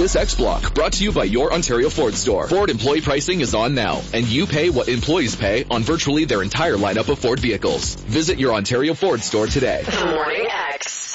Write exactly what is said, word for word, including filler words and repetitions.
This X-Block brought to you by your Ontario Ford store. Ford employee pricing is on now, and you pay what employees pay on virtually their entire lineup of Ford vehicles. Visit your Ontario Ford store today. The Morning X.